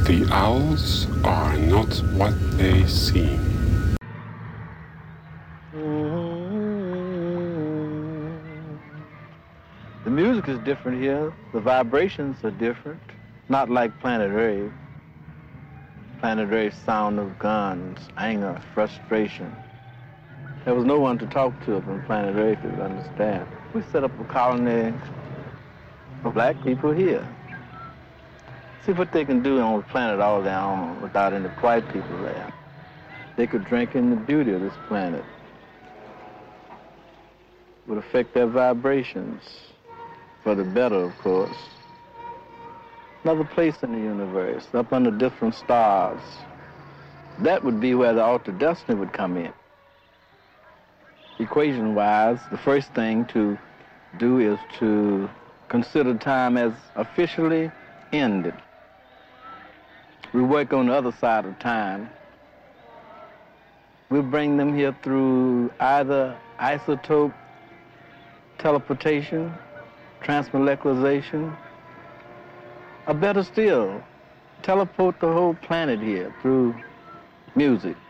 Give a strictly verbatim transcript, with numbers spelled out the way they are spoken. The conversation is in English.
The owls are not what they seem. The music is different here. The vibrations are different. Not like Planet Rave. Planet Rave's sound of guns, anger, frustration. There was no one to talk to up in Planet Rave to understand. We set up a colony of black people here. See what they can do on the planet all their own without any white people there. They could drink in the beauty of this planet. It would affect their vibrations, for the better, of course. Another place in the universe, up under different stars. That would be where the altered destiny would come in. Equation-wise, the first thing to do is to consider time as officially ended. We work on the other side of time. We'll bring them here through either isotope teleportation, transmolecularization, or better still, teleport the whole planet here through music.